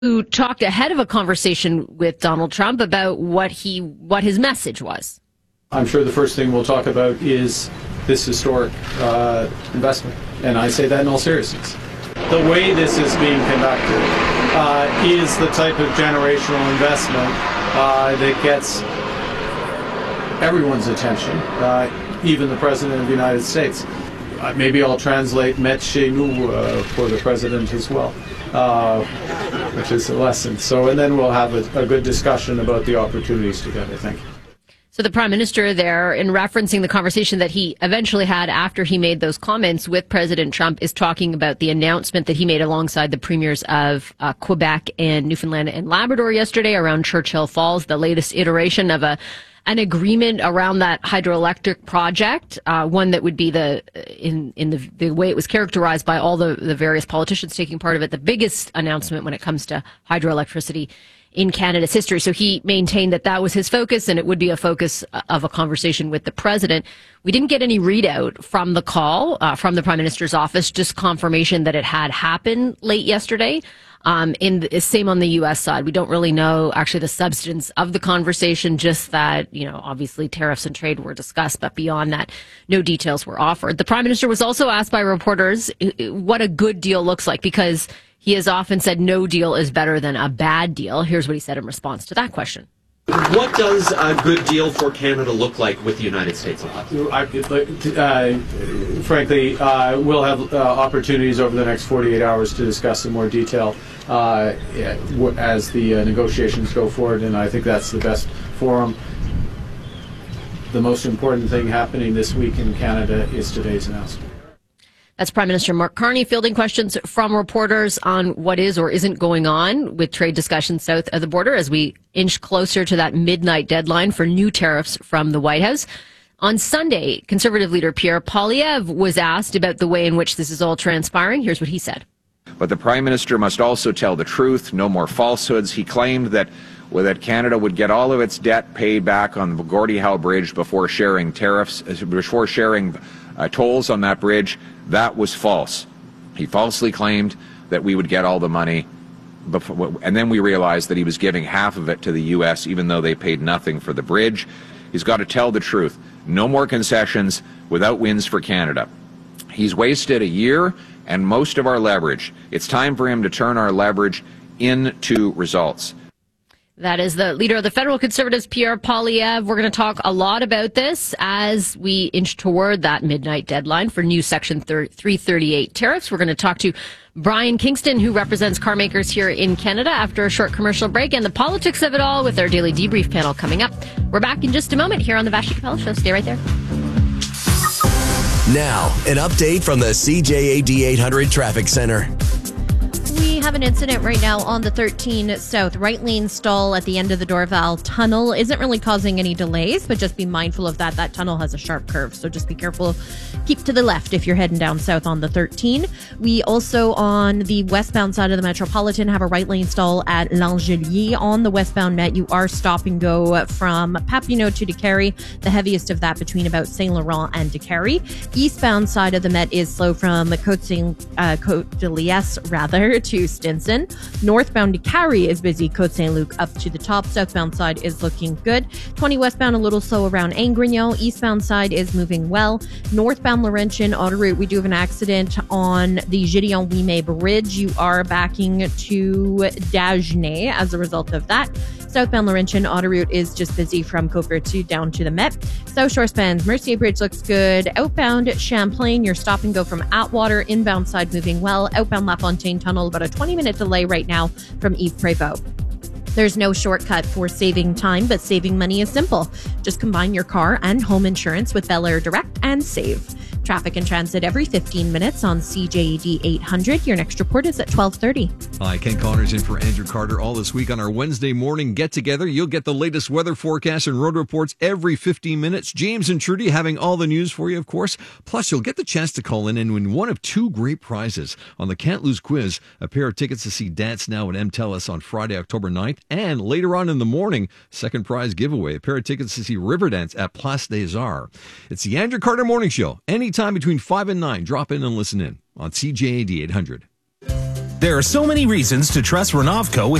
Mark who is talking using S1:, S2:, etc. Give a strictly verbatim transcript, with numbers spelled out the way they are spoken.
S1: who talked ahead of a conversation with Donald Trump about what he what his message was.
S2: I'm sure the first thing we'll talk about is this historic uh, investment, and I say that in all seriousness. The way this is being conducted uh, is the type of generational investment uh, that gets everyone's attention, uh, even the President of the United States. Uh, maybe I'll translate "met chez nous" uh, for the President as well, uh, which is a lesson. So, and then we'll have a, a good discussion about the opportunities together. Thank you.
S1: So the Prime Minister there, in referencing the conversation that he eventually had after he made those comments with President Trump, is talking about the announcement that he made alongside the premiers of uh, Quebec and Newfoundland and Labrador yesterday around Churchill Falls, the latest iteration of a an agreement around that hydroelectric project, uh, one that would be the, in in the, the way it was characterized by all the, the various politicians taking part of it, the biggest announcement when it comes to hydroelectricity in Canada's history. So he maintained that that was his focus, and it would be a focus of a conversation with the president. We didn't get any readout from the call uh, from the Prime Minister's office, just confirmation that it had happened late yesterday. Um, in the same on the U S side, we don't really know actually the substance of the conversation, just that, you know, obviously tariffs and trade were discussed, but beyond that, no details were offered. The Prime Minister was also asked by reporters what a good deal looks like, because he has often said no deal is better than a bad deal. Here's what he said in response to that question.
S3: What does a good deal for Canada look like with the United States?
S2: I, uh, frankly, uh, we'll have uh, opportunities over the next forty-eight hours to discuss in more detail uh, as the uh, negotiations go forward, and I think that's the best forum. The most important thing happening this week in Canada is today's announcement.
S1: That's Prime Minister Mark Carney fielding questions from reporters on what is or isn't going on with trade discussions south of the border as we inch closer to that midnight deadline for new tariffs from the White House. On Sunday, Conservative leader Pierre Poilievre was asked about the way in which this is all transpiring. Here's what he said.
S4: But the Prime Minister must also tell the truth, no more falsehoods. He claimed that well, that Canada would get all of its debt paid back on the Gordie Howe Bridge before sharing tariffs, before sharing uh, tolls on that bridge. That was false. He falsely claimed that we would get all the money, before, and then we realized that he was giving half of it to the U S, even though they paid nothing for the bridge. He's got to tell the truth. No more concessions without wins for Canada. He's wasted a year and most of our leverage. It's time for him to turn our leverage into results.
S1: That is the leader of the federal Conservatives, Pierre Poilievre. We're going to talk a lot about this as we inch toward that midnight deadline for new Section three thirty-eight tariffs. We're going to talk to Brian Kingston, who represents car makers here in Canada, after a short commercial break, and the politics of it all with our daily debrief panel coming up. We're back in just a moment here on the Vassy Capella Show. Stay right there.
S5: Now, an update from the C J A D eight hundred Traffic Center.
S6: We have an incident right now on the thirteen South. Right lane stall at the end of the Dorval Tunnel isn't really causing any delays, but just be mindful of that. That tunnel has a sharp curve, so just be careful. Keep to the left if you're heading down south on the thirteen. We also, on the westbound side of the Metropolitan, have a right lane stall at L'Angelier. On the westbound Met, you are stop and go from Papineau to Décarie, the heaviest of that between about Saint Laurent and Décarie. Eastbound side of the Met is slow from Côte Saint, uh, Côte de Liesse, rather, to Stinson. Northbound Décarie is busy, Côte Saint-Luc up to the top. Southbound side is looking good. twenty westbound a little slow around Angrignon. Eastbound side is moving well. Northbound Laurentian Autoroute, we do have an accident on the Gideon-Ouimet Bridge. You are backing to Dagenais as a result of that. Southbound Laurentian Autoroute is just busy from Coker to down to the Met. South Shore spans Mercier Bridge looks good. Outbound Champlain, your stop and go from Atwater. Inbound side moving well. Outbound LaFontaine Tunnel, about a twenty minute delay right now from Yves Prévost. There's no shortcut for saving time, but saving money is simple. Just combine your car and home insurance with Bel Air Direct and save. Traffic and transit every fifteen minutes on C J A D eight hundred. Your next report is at twelve thirty.
S7: Hi, Ken Connors in for Andrew Carter. All this week on our Wednesday morning get-together, you'll get the latest weather forecasts and road reports every fifteen minutes. James and Trudy having all the news for you, of course. Plus, you'll get the chance to call in and win one of two great prizes on the Can't Lose quiz, a pair of tickets to see Dance Now at M TELUS on Friday, October ninth, and later on in the morning, second prize giveaway, a pair of tickets to see Riverdance at Place des Arts. It's the Andrew Carter Morning Show. Anytime between five and nine, drop in and listen in on C J A D eight hundred.
S8: There are so many reasons to trust Renovco with